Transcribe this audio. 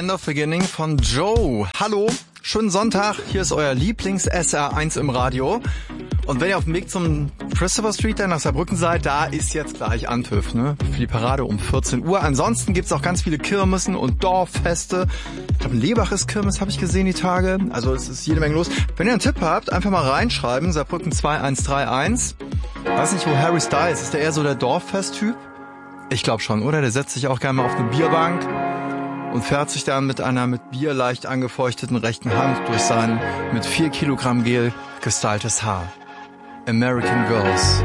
End of Beginning von Joe. Hallo, schönen Sonntag. Hier ist euer Lieblings-SR1 im Radio. Und wenn ihr auf dem Weg zum Christopher Street nach Saarbrücken seid, da ist jetzt gleich Anpfiff, ne? Für die Parade um 14 Uhr. Ansonsten gibt's auch ganz viele Kirmessen und Dorffeste. Ich glaube, in Lebach ist Kirmes, habe ich gesehen, die Tage. Also es ist jede Menge los. Wenn ihr einen Tipp habt, einfach mal reinschreiben. Saarbrücken 2131. Weiß nicht, wo Harry Styles ist. Der eher so der Dorffest-Typ? Ich glaube schon, oder? Der setzt sich auch gerne mal auf eine Bierbank und fährt sich dann mit einer mit Bier leicht angefeuchteten rechten Hand durch sein mit 4 Kilogramm Gel gestyltes Haar. American Girls.